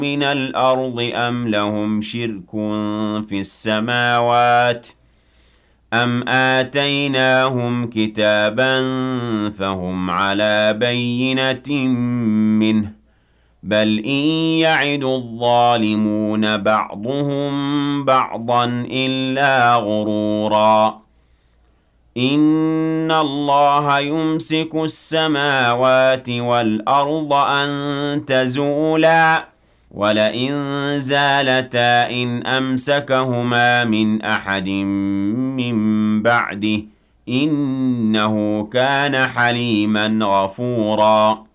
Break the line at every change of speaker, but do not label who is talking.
مِنَ الْأَرْضِ أَمْ لَهُمْ شِرْكٌ فِي السَّمَاوَاتِ أَمْ آتَيْنَاهُمْ كِتَابًا فَهُمْ عَلَىٰ بَيِّنَةٍ مِّنْهُ ۚ بَلْ إِن يَعِدُ الظَّالِمُونَ بَعْضُهُم بَعْضًا إِلَّا غُرُورًا إِنَّ اللَّهَ يُمْسِكُ السَّمَاوَاتِ وَالْأَرْضَ أَن تَزُولَا ۚ وَلَئِن زَالَتَا إِنْ أَمْسَكَهُمَا مِنْ أَحَدٍ مِّن بَعْدِهِ ۚ إِنَّهُ كَانَ حَلِيمًا غَفُورًا